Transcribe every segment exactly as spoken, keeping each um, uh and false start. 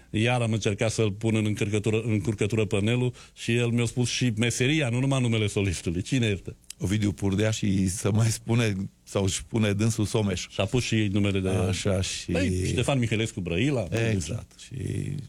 Iar am încercat să-l pun în încărcătură, în încurcătură pănelul și el mi-a spus și meseria, nu numai numele solistului. Cine este? Ovidiu Purdea și să mai spune, sau își spune dânsul Someș. Și a pus și numele de... Așa și... Păi, Ștefan Mihailescu Brăila. Exact. Și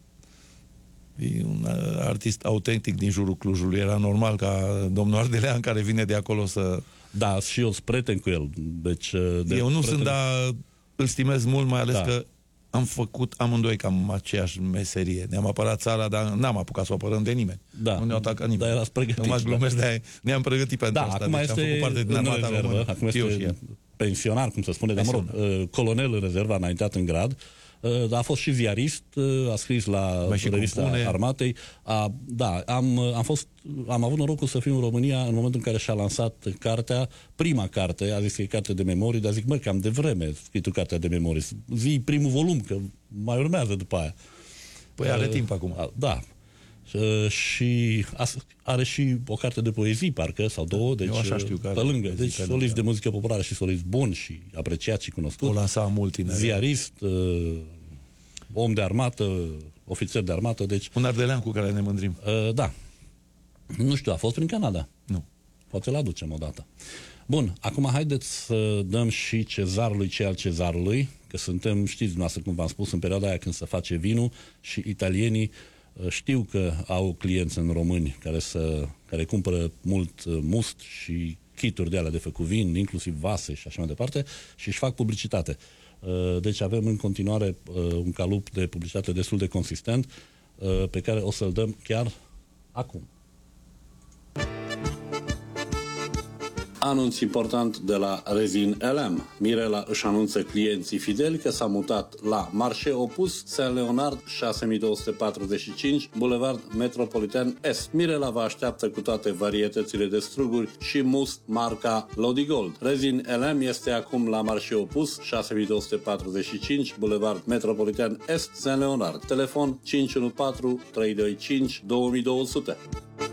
e un artist autentic din jurul Clujului. Era normal ca domnul Ardelean, care vine de acolo, să... Da, și eu sunt prieten cu el. Deci, de eu nu prieten... sunt, dar îl stimez mult, mai ales da. că am făcut amândoi cam aceeași meserie. Ne-am apărat țara, dar n-am apucat să o apărăm de nimeni. Da. Nu ne-a atacat nimeni. Da, erați pregătiți. Nu mă glumesc, da. de ne-am pregătit pentru da, asta. Acum deci este am făcut parte din în armata rezervă. română. Acum este pensionar, cum se spune, dar mă rog, colonel în rezervă, a înaintat în grad. A fost și ziarist, a scris la revista Armatei. A, da, am, am, fost, am avut norocul să fiu în România în momentul în care și-a lansat cartea, prima carte, a zis că e carte de memorii, dar zic, mă, cam devreme scris tu cartea de memorii. Zi primul volum, că mai urmează după aia. Păi are uh, timp acum. A, da. Uh, și are și o carte de poezii, parcă, sau două, deci, așa știu, pe lângă. Deci solist de muzică populară și solist bun și apreciat și cunoscut. O lansa mult tineri. Ziarist, uh, om de armată, ofițer de armată, deci... Un ardelean cu care ne mândrim. Uh, da. Nu știu, a fost prin Canada. Nu. Poate l-aducem odată. Bun, acum haideți să dăm și cezarului ce al cezarului, că suntem, știți dumneavoastră, cum v-am spus, în perioada aia când se face vinul și italienii știu că au clienți în români care, să, care cumpără mult must și kituri de alea de făcut vin, inclusiv vase și așa mai departe, și își fac publicitate. Deci avem în continuare un calup de publicitate destul de consistent pe care o să-l dăm chiar acum. Anunț important de la Rezin L M. Mirela își anunță clienții fideli că s-a mutat la Marché Opus, Saint Leonard, șase mii două sute patruzeci și cinci, Boulevard Metropolitan Est. Mirela vă așteaptă cu toate varietățile de struguri și must marca Lodi Gold. Rezin L M este acum la Marché Opus, șase mii două sute patruzeci și cinci, Boulevard Metropolitan Est, Saint Leonard. Telefon cinci unu patru trei doi cinci doi doi zero zero.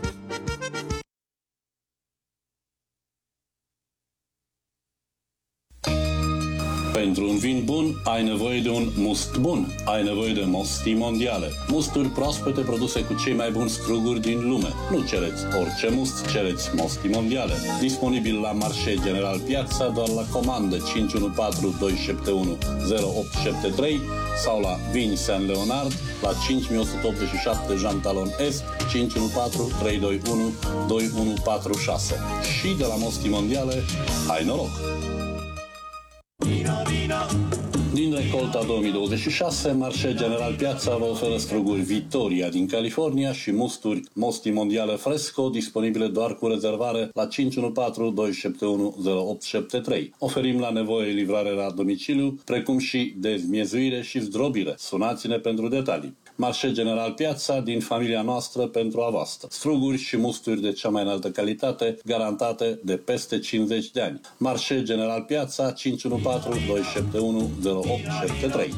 Pentru un vin bun, ai nevoie de un must bun. Ai nevoie de Mosti Mondiale. Musturi proaspete produse cu cei mai buni struguri din lume. Nu cereți orice must, cereți Mosti Mondiale. Disponibil la Marché General Piața, doar la comandă cinci unu patru doi șapte unu zero opt șapte trei sau la Vini Saint Leonard la cinci mii o sută optzeci și șapte Jean Talon Est cinci unu patru trei doi unu doi unu patru șase. Și de la Mosti Mondiale, hai noroc! Din recolta două mii douăzeci și șase, Marché General Piața vă oferă struguri Victoria din California și musturi Mosti Mondiale Fresco, disponibile doar cu rezervare la cinci unu patru doi șapte unu zero opt șapte trei. Oferim la nevoie livrare la domiciliu, precum și dezmiezuire și zdrobire. Sunați-ne pentru detalii. Marché General Piața, din familia noastră pentru a voastră. Struguri și musturi de cea mai înaltă calitate, garantate de peste cincizeci de ani. Marché General Piața, cinci unu patru doi șapte unu zero opt șapte trei.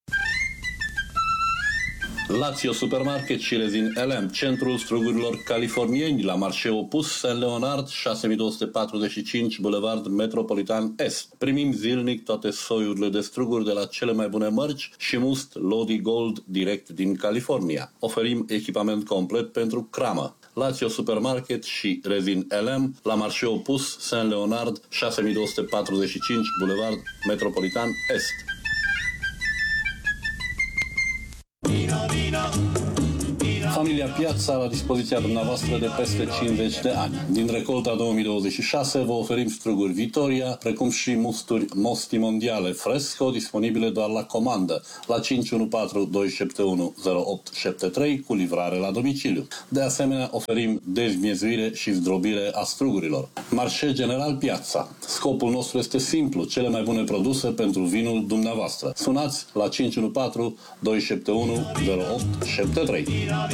Lazio Supermarket și Rezin L M, centrul strugurilor californieni, la Marché Opus, Saint Leonard, șase mii două sute patruzeci și cinci, Boulevard Metropolitan Est. Primim zilnic toate soiurile de struguri de la cele mai bune mărci și must Lodi Gold direct din California. Oferim echipament complet pentru cramă. Lazio Supermarket și Rezin L M, la Marché Opus, Saint Leonard, șase mii două sute patruzeci și cinci, Boulevard Metropolitan Est. Familia Piața la dispoziția dumneavoastră de peste cincizeci de ani. Din recolta două mii douăzeci și șase vă oferim struguri Vitoria, precum și musturi Mosti Mondiale Fresco, disponibile doar la comandă, la cinci unu patru doi șapte unu zero opt șapte trei, cu livrare la domiciliu. De asemenea, oferim dezmiezuire și zdrobire a strugurilor. Marché General Piața. Scopul nostru este simplu, cele mai bune produse pentru vinul dumneavoastră. Sunați la cinci unu patru doi șapte unu zero opt șapte trei.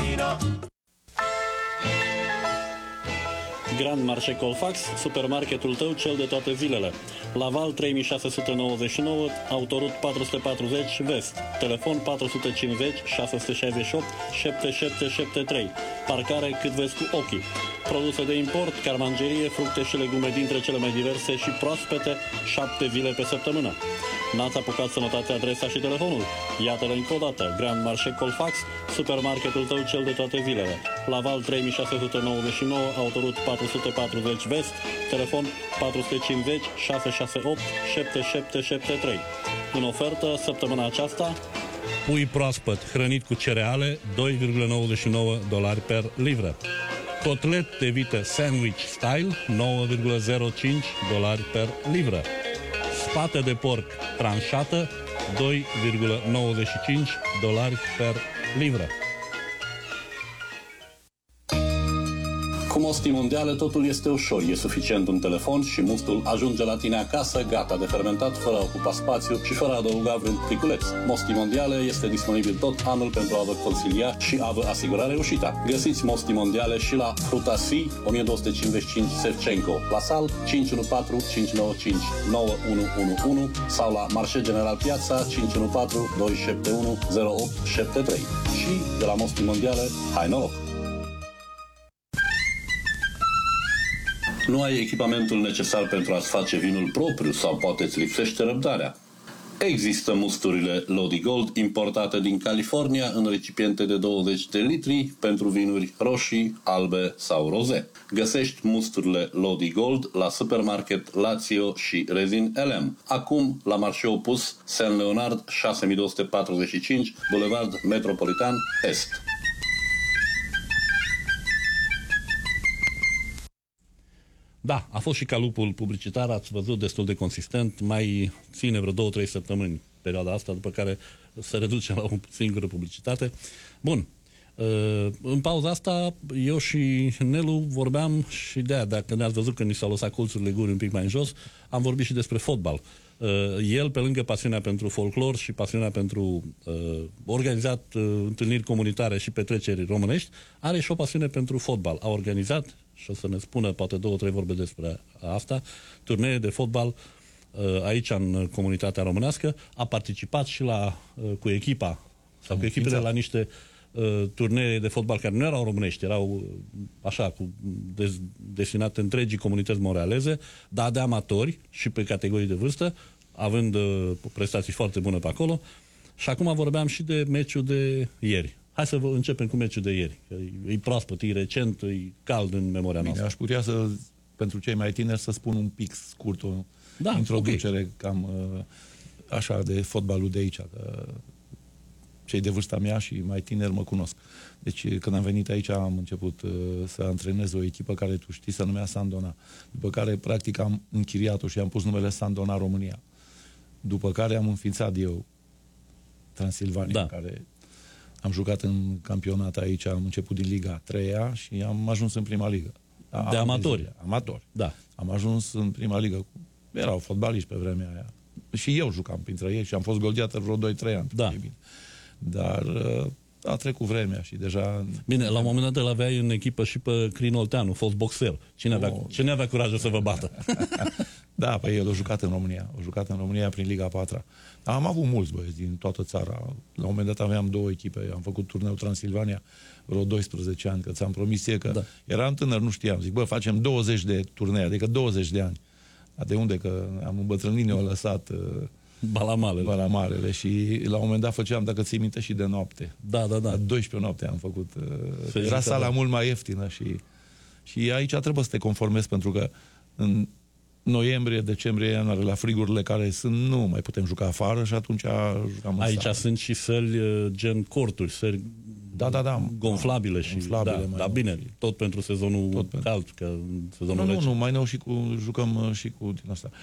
Grand Marché Colfax, supermarketul tău cel de toate zilele. Laval trei mii șase sute nouăzeci și nouă, Autorut patru sute patruzeci Vest. Telefon patru sute cincizeci șase șase opt șapte șapte șapte trei. Parcare cât vezi cu ochii. Produse de import, carmangerie, fructe și legume dintre cele mai diverse și proaspete, șapte zile pe săptămână. N-ați apucat să notați adresa și telefonul? Iată-le încă o dată. Grand Marché Colfax, supermarketul tău cel de toate zilele. Laval trei mii șase sute nouăzeci și nouă, Autorut patru sute patruzeci Vest, telefon patru sute cincizeci șase șase opt șapte șapte șapte trei. În ofertă, săptămâna aceasta, pui proaspăt hrănit cu cereale, doi virgulă nouăzeci și nouă dolari per livră. Cotlet de vită sandwich style, nouă virgulă zero cinci dolari per livră. Spată de porc tranșată, doi virgulă nouăzeci și cinci dolari per livră. cu Mosti Mondiale totul este ușor. E suficient un telefon și mustul ajunge la tine acasă, gata de fermentat, fără a ocupa spațiu și fără a adăuga vreun pliculeț. Mosti Mondiale este disponibil tot anul pentru a vă consilia și a vă asigura reușita. Găsiți Mosti Mondiale și la Fruta Si, o mie două sute cincizeci și cinci Sevcenco, la Sal, cinci unu patru cinci nouă cinci nouă unu unu unu sau la Marché General Piața, cinci unu patru doi șapte unu zero opt șapte trei. Și de la Mosti Mondiale, hai noroc! Nu ai echipamentul necesar pentru a-ți face vinul propriu sau poate îți lipsește răbdarea? Există musturile Lodi Gold importate din California în recipiente de douăzeci de litri pentru vinuri roșii, albe sau roze. Găsești musturile Lodi Gold la supermarket Lazio și Rezin L M. Acum la marșe opus Saint Leonard șase mii două sute patruzeci și cinci Boulevard Metropolitan Est. Da, a fost și calupul publicitar, ați văzut, destul de consistent, mai ține vreo două, trei săptămâni perioada asta, după care se reduce la o singură publicitate. Bun, în pauza asta, eu și Nelu vorbeam și de aia, dacă ne-ați văzut că ni s-au lăsat colțurile gurii un pic mai în jos, am vorbit și despre fotbal. El, pe lângă pasiunea pentru folclor și pasiunea pentru uh, organizat uh, întâlniri comunitare și petreceri românești, are și o pasiune pentru fotbal. A organizat, și o să ne spună poate două, trei vorbe despre asta, turnee de fotbal uh, aici în comunitatea românească. A participat și la, uh, cu echipa sau cu echipele la niște uh, turnee de fotbal care nu erau românești, erau uh, așa, cu des, destinate întregii comunități montrealeze, dar de amatori și pe categorii de vârstă, având uh, prestații foarte bune pe acolo. Și acum vorbeam și de meciul de ieri. Hai să începem cu meciul de ieri. Că e proaspăt, e recent, e cald în memoria Bine, noastră. aș putea să, pentru cei mai tineri, să spun un pic scurt, o da, introducere okay. cam așa de fotbalul de aici, că cei de vârsta mea și mai tineri mă cunosc. Deci când am venit aici am început uh, să antrenez o echipă care tu știi se numea Sandona. După care practic am închiriat-o și am pus numele Sandona România. După care am înființat eu Transilvania, da. Care am jucat în campionat aici, am început din Liga a treia și am ajuns în prima ligă. Da, de amatori. Amatori. Da. Am ajuns în prima ligă. Erau fotbaliști pe vremea aia. Și eu jucam printre ei și am fost golgheată vreo doi trei ani. Da. Bine. Dar a trecut vremea și deja... Bine, la un moment dat îl aveai în echipă și pe Crin Olteanu, fost boxer. Cine avea, oh. cine avea curajul să vă bată? Da, păi el a jucat în România. A jucat în România prin Liga a patra. Am avut mulți băieți din toată țara. La un moment dat aveam două echipe. Am făcut turneul Transilvania vreo doisprezece ani, că ți-am promis ție că da. Eram tânăr, nu știam. Zic, bă, facem douăzeci de turnee, adică douăzeci de ani. Dar de unde? Că am îmbătrânit, ne-au lăsat... Uh, Balamalele. Balamalele și la un moment dat făceam, dacă ții minte, și de noapte. Da, da, da. La douăsprezece noapte am făcut. Uh, era sala da. mult mai ieftină și, și aici trebuie să te conformezi, pentru că în noiembrie, decembrie, ianuarie, la frigurile care sunt, nu mai putem juca afară și atunci jucam în aici sală. sunt și săli gen corturi, săli da, da, da, gonflabile și gonflabile, da, da, bine, tot pentru sezonul tot pentru... cald, că sezonul nu, rece. Nu, nu, mai nou și cu, jucăm și cu din asta.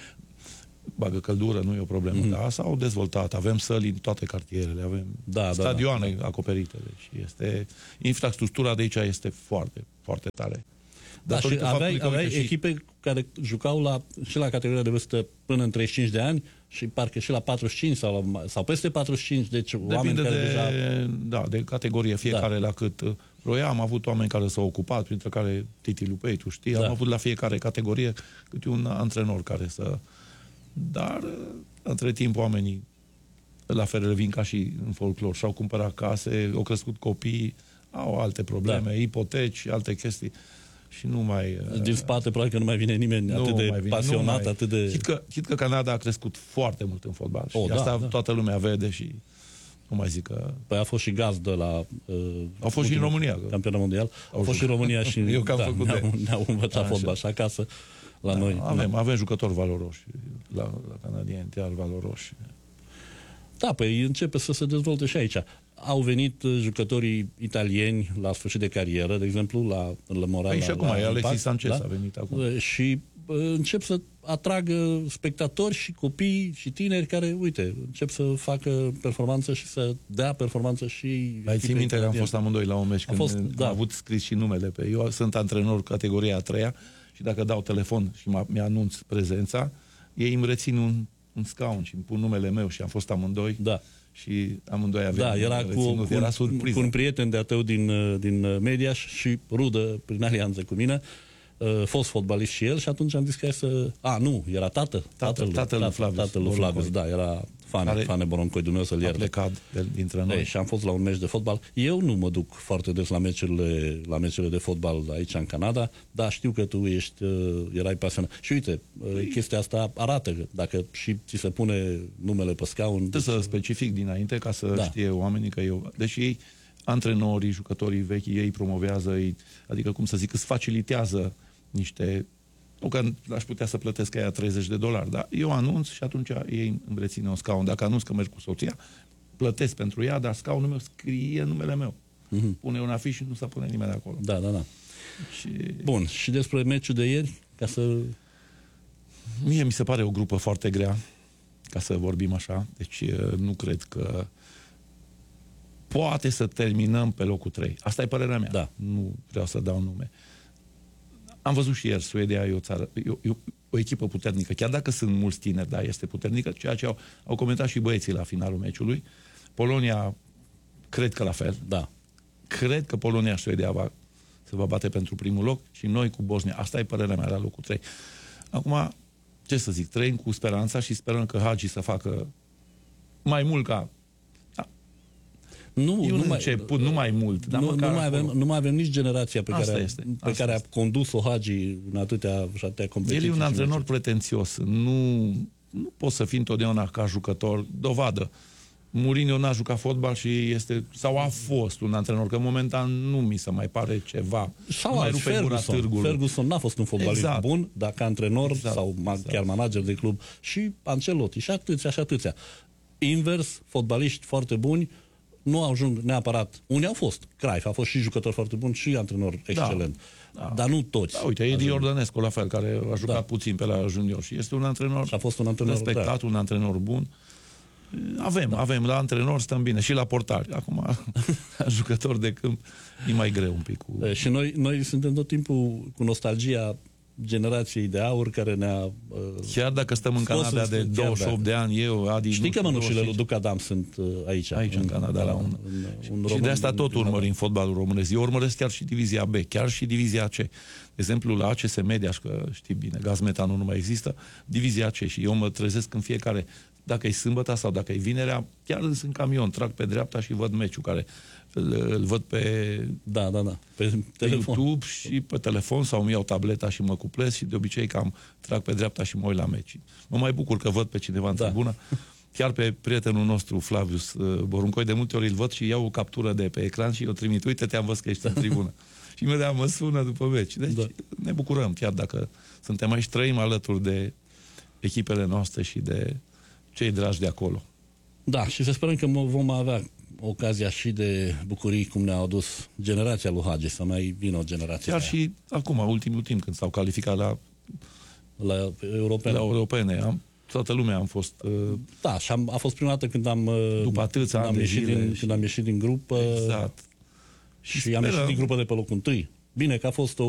Bagă căldură, nu e o problemă, mm-hmm. dar s-au dezvoltat, avem săli în toate cartierele, avem da, stadioane da, da. acoperite, deci este, infrastructura de aici este foarte, foarte tare. Da, și aveai, aveai și... echipe care jucau la, și la categoria de vârstă până în treizeci și cinci de ani și parcă și la patruzeci și cinci sau, la, sau peste patruzeci și cinci, deci depinde oameni care de, deja... Da, de categorie, fiecare da. La cât vroia. Am avut oameni care s-au ocupat, printre care Titi Lupei, tu știi, da. Am avut la fiecare categorie câte un antrenor care să... Dar, între timp, oamenii la fel vin ca și în folclor. Și-au cumpărat case, au crescut copii, au alte probleme, da. Ipoteci, alte chestii. și nu mai... Din spate, probabil că nu mai vine nimeni nu atât de mai vine, pasionat, mai... atât de... Chit că, chit că Canada a crescut foarte mult în fotbal și Oh, da, asta da. toată lumea vede și nu mai zic că... Păi a fost și gazdă la... Uh, Au fost și în România. Că... Campionat mondial. Au fost și în România și Eu că am da, făcut ne-au, de... ne-au învățat Așa. fotbal și acasă la da, noi. Avem, avem jucători valoroși la, la canadieni, chiar valoroși. Da, păi începe să se dezvolte și aici. Au venit uh, jucătorii italieni la sfârșit de carieră, de exemplu, la la Moral. Păi și la, acum, la Alexis Impact, Sanchez da? a venit acum. Uh, Și uh, încep să atragă spectatori și copii și tineri care, uite, încep să facă performanță și să dea performanță și... Mai țin minte că am fost amândoi la un meci când fost, am da. avut scris și numele pe... Eu sunt antrenor categoria a treia și dacă dau telefon și mi-anunț prezența, ei îmi rețin un, un scaun și îmi pun numele meu și am fost amândoi. Da. Și amândoi aveam Da, era cu, cu, era cu, cu un prieten de-a tău din, din Mediaș și rudă prin alianță cu mine, uh, fost fotbalist și el și atunci am zis că e să... A, nu, era tată. Tatăl, tatăl lui Flavius. Tatăl lui Flavius, da, era Fane, Care Fane Boroncoi, Dumnezeu să-l a ierte. plecat de, dintre noi. Ei, și am fost la un meci de fotbal. Eu nu mă duc foarte des la meciurile, la meciurile de fotbal aici în Canada, dar știu că tu ești, uh, erai pasionat. Și uite, uh, chestia asta arată că dacă și ți se pune numele pe scaun... Trebuie să specific dinainte ca să Da. știe oamenii că eu... Deși ei, antrenorii, jucătorii vechi, ei promovează, ei, adică cum să zic, îți facilitează niște... Nu că aș putea să plătesc aia treizeci de dolari, dar eu anunț și atunci ei îmi reține un scaun. Dacă anunț că merg cu soția, plătesc pentru ea, dar scaunul meu scrie numele meu. Mm-hmm. Pune un afiș și nu se pune nimeni acolo. Da, da, da. Și Bun, și despre meciul de ieri, ca să... mie mi se pare o grupă foarte grea, ca să vorbim așa. Deci nu cred că poate să terminăm pe locul trei. Asta e părerea mea. Da. Nu vreau să dau nume. Am văzut și ieri, Suedia e o țară, e o, e o echipă puternică. Chiar dacă sunt mulți tineri, dar este puternică, ceea ce au, au comentat și băieții la finalul meciului. Polonia, cred că la fel. Da. Cred că Polonia și Suedia va, se va bate pentru primul loc și noi cu Bosnia. Asta e părerea mea la locul trei. Acum, ce să zic, trăim cu speranța și sperăm că Hagi să facă mai mult ca... Nu, E un nu mai, început, nu mai mult. Dar nu, nu, măcar mai avem, acolo. nu mai avem nici generația pe Asta care, este, pe asta care este. a condus-o Hagi în atâtea și atâtea competiții. El e un și antrenor meciuri. pretențios. Nu, nu poți să fii întotdeauna ca jucător. Dovadă. Mourinho n-a jucat fotbal și este, sau a fost un antrenor, că momentan nu mi se mai pare ceva. Sau Nu mai alți, rupe gura Ferguson. târgul. Ferguson n-a fost un fotbalist Exact. bun, dar ca antrenor Exact, sau ma- exact. chiar manager de club. Și Ancelotti, și atâția, și atâția. Invers, fotbaliști foarte buni nu ajung neapărat. Unii au fost. Cruyff a fost și jucător foarte bun și antrenor excelent. Da. Dar nu toți. Da, uite, Edi ajung. Iordănescu, la fel, care a jucat Da. puțin pe la junior și este un antrenor, Și a fost un antrenor, respectat, un antrenor bun. Avem, da. avem, la antrenor stăm bine și la portari. Acum, la jucător de câmp, e mai greu un pic. Cu... E, Și noi, noi suntem tot timpul cu nostalgia generației de aur care ne-a... Uh, Chiar dacă stăm în scos Canada în- de chiar douăzeci și opt da. de ani, eu, Adi... Știi nu că știu, mănușile lui douăzeci și cinci. Duc Adam sunt uh, aici. Aici, în Canada, la un... un, un Și român de asta din- tot din urmărim fotbalul românesc. Eu urmăresc chiar și divizia B, chiar și divizia C. De exemplu, la A C S Media, că știi bine, gaz metanul nu mai există, divizia C. Și eu mă trezesc în fiecare, dacă e sâmbătă sau dacă e vinerea, chiar îns în camion, trag pe dreapta și văd meciul care îl, îl văd pe, Da, da, da. Pe, pe telefon. YouTube și pe telefon sau îmi iau tableta și mă cuplez și de obicei cam trag pe dreapta și mă uit la meci. Mă mai bucur că văd pe cineva în Da. tribună. Chiar pe prietenul nostru, Flavius uh, Boruncoi, de multe ori îl văd și iau o captură de pe ecran și eu trimit, uite, te-am văzut că ești în tribună. Și imediat mă sună după meci. Deci Da. ne bucurăm, chiar dacă suntem aici, trăim alături de echipele noastre și de cei dragi de acolo. Da, și să sperăm că mo- vom avea ocazia și de bucurii cum ne-a adus generația lui Hagi, să mai vină o generație. Chiar de și acum, ultimul timp, când s-au calificat la, aia. La europene. la europene, am, toată lumea am fost... Uh, Da, și am, a fost prima dată când am, uh, După atâția când am ani de ieșit zile din, și- când am ieșit din grupă exact. și am ieșit din grupă de pe locul întâi. Bine că a fost o